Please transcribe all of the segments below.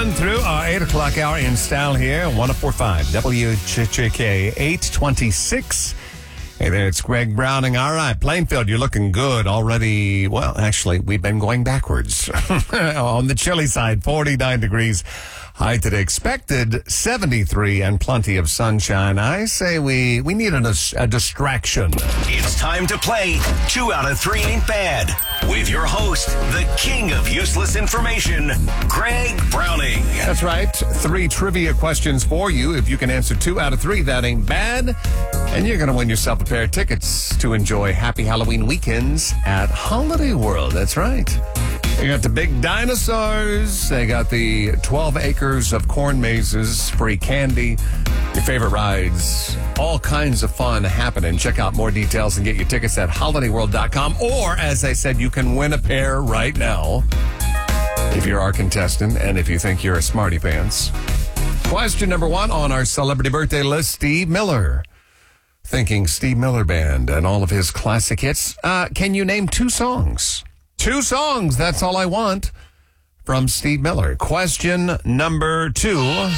run through our 8 o'clock hour in style here. 104.5 WJJK 826. Hey there, it's Greg Browning. All right, Plainfield, you're looking good already. Well, actually, we've been going backwards. On the chilly side, 49 degrees. High today, expected 73 and plenty of sunshine. I say we need a distraction. It's time to play 2 out of 3 Ain't Bad with your host, the king of useless information, Greg Browning. That's right. 3 trivia questions for you. If you can answer 2 out of 3, that ain't bad. And you're going to win yourself a pair of tickets to enjoy Happy Halloween weekends at Holiday World. That's right. They got the big dinosaurs. They got the 12 acres of corn mazes, free candy, your favorite rides, all kinds of fun happening. Check out more details and get your tickets at holidayworld.com. Or, as I said, you can win a pair right now if you're our contestant and if you think you're a smarty pants. Question number 1 on our celebrity birthday list, Steve Miller. Thinking Steve Miller Band and all of his classic hits. Can you name 2 songs? 2 songs, that's all I want, from Steve Miller. Question number 2.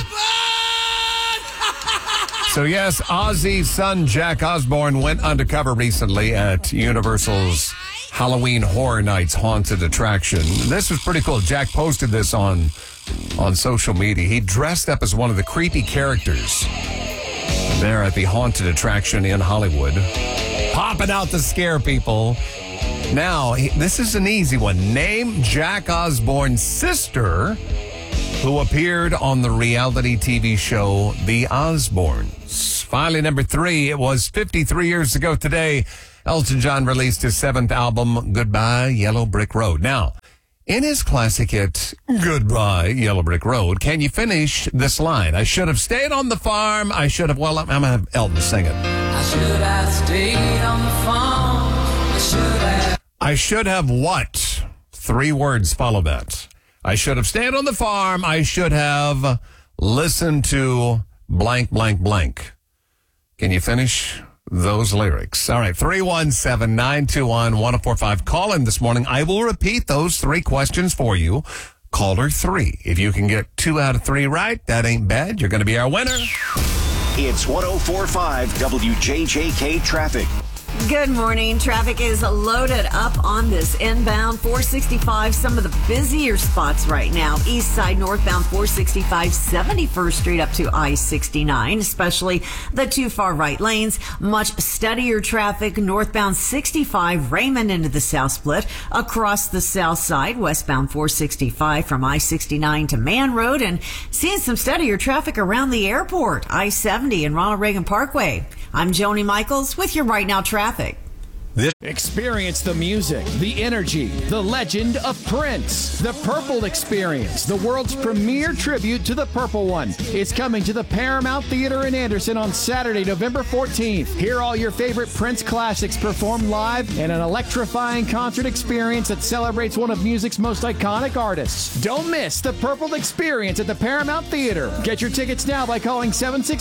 So yes, Ozzy's son, Jack Osbourne, went undercover recently at Universal's Halloween Horror Nights Haunted Attraction. This was pretty cool. Jack posted this on social media. He dressed up as one of the creepy characters there at the haunted attraction in Hollywood, popping out to scare people. Now, this is an easy one. Name Jack Osbourne's sister who appeared on the reality TV show The Osbournes. Finally, number 3, it was 53 years ago today, Elton John released his 7th album, Goodbye, Yellow Brick Road. Now, in his classic hit, Goodbye, Yellow Brick Road, can you finish this line? I should have stayed on the farm. I should have, well, I'm going to have Elton sing it. I should have stayed on the farm. I should have what? 3 words follow that. I should have stayed on the farm. I should have listened to blank, blank, blank. Can you finish those lyrics? All right, 317-921-1045. Call in this morning. I will repeat those 3 questions for you. Caller 3. If you can get 2 out of 3 right, that ain't bad. You're going to be our winner. It's 104.5 WJJK Traffic. Good morning. Traffic is loaded up on this inbound 465. Some of the busier spots right now. East side northbound 465, 71st Street up to I-69, especially the 2 far right lanes. Much steadier traffic northbound 65, Raymond into the South Split. Across the south side, westbound 465 from I-69 to Man Road. And seeing some steadier traffic around the airport, I-70 and Ronald Reagan Parkway. I'm Joni Michaels with your Right Now traffic. Experience the music, the energy, the legend of Prince. The Purple Experience, the world's premier tribute to the Purple One, is coming to the Paramount Theater in Anderson on Saturday, November 14th. Hear all your favorite Prince classics performed live in an electrifying concert experience that celebrates one of music's most iconic artists. Don't miss the Purple Experience at the Paramount Theater. Get your tickets now by calling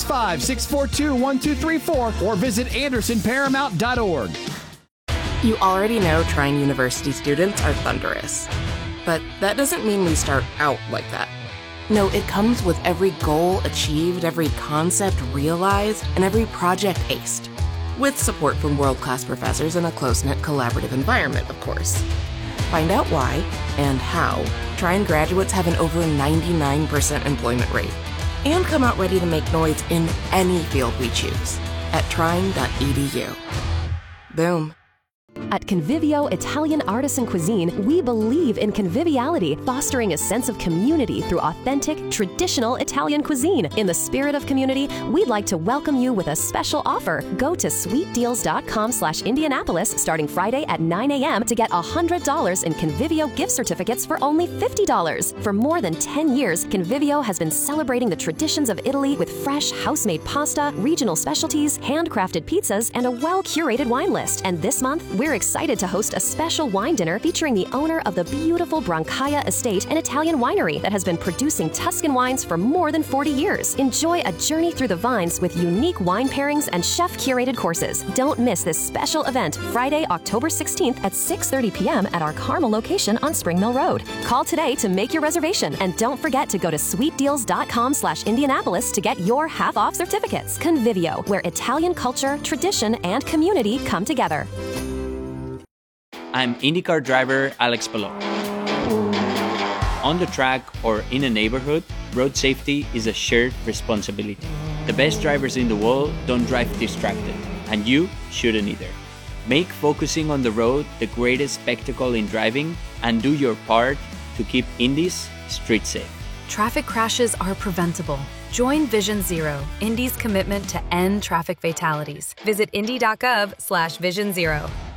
765-642-1234 or visit AndersonParamount.org. You already know Trine University students are thunderous. But that doesn't mean we start out like that. No, it comes with every goal achieved, every concept realized, and every project aced. With support from world-class professors in a close-knit collaborative environment, of course. Find out why and how Trine graduates have an over 99% employment rate. And come out ready to make noise in any field we choose at trine.edu. Boom. At Convivio Italian Artisan Cuisine, we believe in conviviality, fostering a sense of community through authentic, traditional Italian cuisine. In the spirit of community, we'd like to welcome you with a special offer. Go to sweetdeals.com/Indianapolis starting Friday at 9 a.m. to get $100 in Convivio gift certificates for only $50. For more than 10 years, Convivio has been celebrating the traditions of Italy with fresh, house-made pasta, regional specialties, handcrafted pizzas, and a well-curated wine list. And this month, we're we're excited to host a special wine dinner featuring the owner of the beautiful Brancaia Estate, an Italian winery that has been producing Tuscan wines for more than 40 years. Enjoy a journey through the vines with unique wine pairings and chef-curated courses. Don't miss this special event Friday, October 16th at 6:30 p.m. at our Carmel location on Spring Mill Road. Call today to make your reservation, and don't forget to go to sweetdeals.com/Indianapolis to get your half-off certificates. Convivio, where Italian culture, tradition, and community come together. I'm IndyCar driver Alex Palou. On the track or in a neighborhood, road safety is a shared responsibility. The best drivers in the world don't drive distracted, and you shouldn't either. Make focusing on the road the greatest spectacle in driving, and do your part to keep Indy's street safe. Traffic crashes are preventable. Join Vision Zero, Indy's commitment to end traffic fatalities. Visit indy.gov/Vision Zero.